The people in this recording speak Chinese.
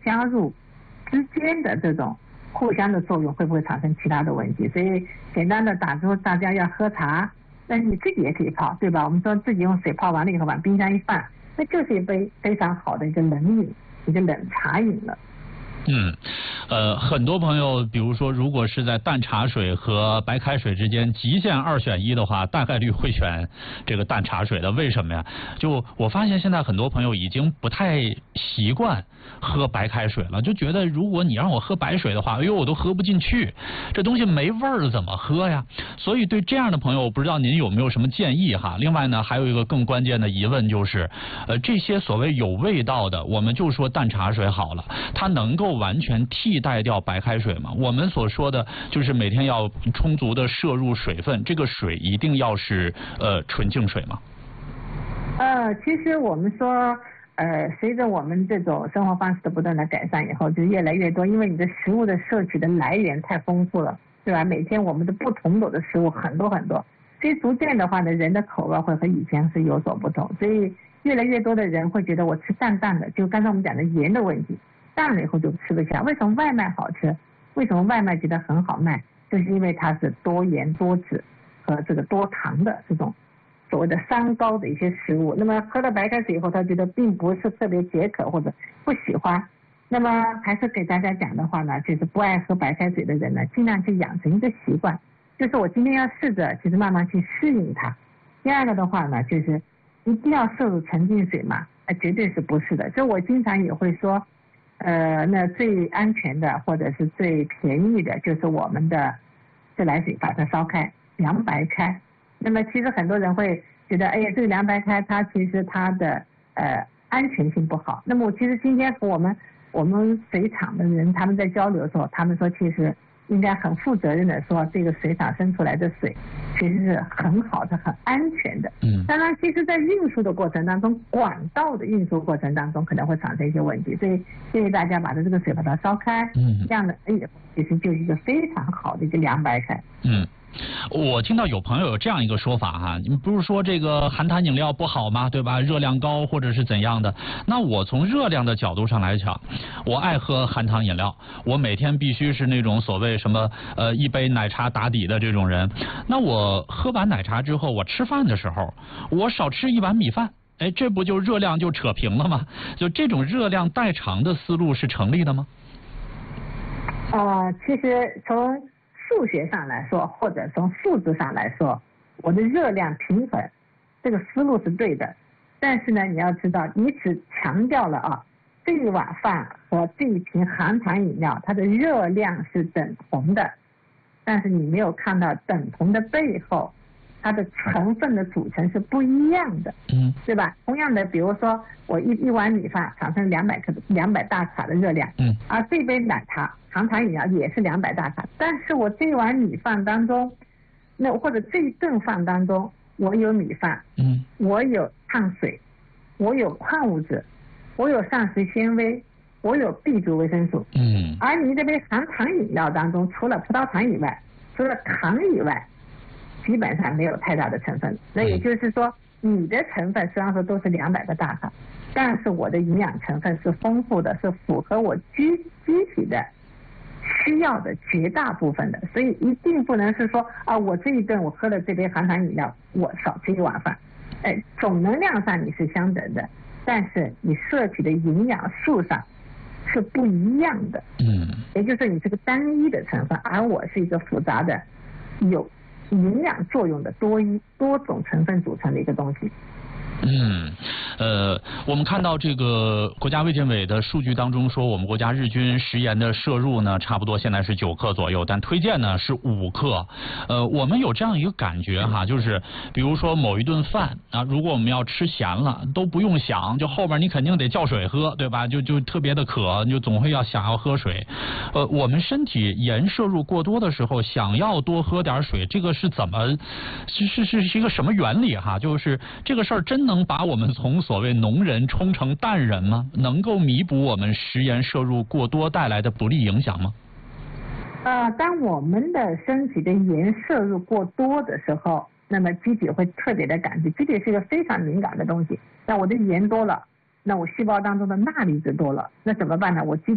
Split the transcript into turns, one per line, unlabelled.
加入之间的这种互相的作用，会不会产生其他的问题？所以简单的打出大家要喝茶，那你自己也可以泡，对吧？我们说自己用水泡完了以后往冰箱一放，那就是一杯非常好的一个冷饮，一个冷茶饮了。
很多朋友，比如说，如果是在淡茶水和白开水之间极限2选1的话，大概率会选这个淡茶水的。为什么呀？就我发现现在很多朋友已经不太习惯喝白开水了，就觉得如果你让我喝白水的话，哎呦，我都喝不进去，这东西没味儿怎么喝呀？所以对这样的朋友，我不知道您有没有什么建议哈？另外呢，还有一个更关键的疑问就是，这些所谓有味道的，我们就说淡茶水好了，它能够完全替代掉白开水吗？我们所说的就是每天要充足的摄入水分，这个水一定要是纯净水吗？
其实我们说，随着我们这种生活方式的不断的改善以后，就越来越多，因为你的食物的摄取的来源太丰富了，对吧？每天我们的不同种的食物很多很多，所以逐渐的话呢，人的口味会和以前是有所不同，所以越来越多的人会觉得我吃淡淡的，就刚才我们讲的盐的问题。淡了以后就吃不下。为什么外卖好吃？为什么外卖觉得很好卖？就是因为它是多盐多脂和这个多糖的这种所谓的三高的一些食物。那么喝了白开水以后，他觉得并不是特别解渴或者不喜欢。那么还是给大家讲的话呢，就是不爱喝白开水的人呢，尽量去养成一个习惯，就是我今天要试着其实慢慢去适应它。第二个的话呢，就是一定要摄入纯净水嘛？绝对是不是的。就我经常也会说。那最安全的或者是最便宜的就是我们的自来水，把它烧开，凉白开。那么其实很多人会觉得，哎呀，这个凉白开它其实它的安全性不好。那么我其实今天和我们水厂的人他们在交流的时候，他们说其实应该很负责任的说，这个水厂生出来的水其实是很好的、很安全的。当然，其实在运输的过程当中，管道的运输过程当中可能会产生一些问题，所以建议大家把这个水把它烧开，这样的其实就是一个非常好的一个凉白开。
我听到有朋友有这样一个说法哈，你不是说这个含糖饮料不好吗？对吧？热量高或者是怎样的？那我从热量的角度上来讲，我爱喝含糖饮料，我每天必须是那种所谓什么一杯奶茶打底的这种人。那我喝完奶茶之后，我吃饭的时候，我少吃1碗米饭，哎，这不就热量就扯平了吗？就这种热量代偿的思路是成立的吗？
其实从数学上来说，或者从数字上来说，我的热量平衡这个思路是对的。但是呢，你要知道，你只强调了这一碗饭和这一瓶含糖饮料它的热量是等同的，但是你没有看到等同的背后它的成分的组成是不一样的，对吧？同样的，比如说我一碗米饭产生200大卡的热量，而这杯奶茶含糖饮料也是200大卡，但是我这碗米饭当中，那或者这一顿饭当中，我有米饭，我有碳水，我有矿物质，我有膳食纤维，我有 B 族维生素，而你这杯含糖饮料当中，除了葡萄糖以外，除了糖以外，基本上没有太大的成分。那也就是说，你的成分虽然说都是200个大卡，但是我的营养成分是丰富的，是符合我机体的需要的绝大部分的。所以一定不能是说我这一顿我喝了这杯含糖饮料，我少吃一碗饭。总能量上你是相等的，但是你摄取的营养素上是不一样的。也就是你是个单一的成分，而我是一个复杂的有营养作用的多种成分组成的一个东西。
我们看到这个国家卫健委的数据当中说，我们国家日均食盐的摄入呢，差不多现在是9克左右，但推荐呢是5克。我们有这样一个感觉哈，就是比如说某一顿饭如果我们要吃咸了，都不用想，就后边你肯定得叫水喝，对吧？就特别的渴，就总会想要喝水。我们身体盐摄入过多的时候，想要多喝点水，这个是怎么是一个什么原理哈？就是这个事儿真能把我们从所谓浓人冲成淡人吗？能够弥补我们食盐摄入过多带来的不利影响吗？
当我们的身体的盐摄入过多的时候，那么机体会特别的感觉，机体是一个非常敏感的东西。那我的盐多了，那我细胞当中的钠离子多了，那怎么办呢？我机